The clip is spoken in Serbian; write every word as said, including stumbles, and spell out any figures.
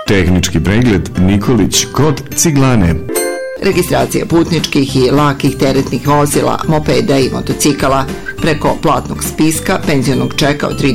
Tehnički pregled Nikolić kod Ciglane. Registracija putničkih i lakih teretnih vozila, mopeda i motocikala preko platnog spiska, penzionog čeka od tri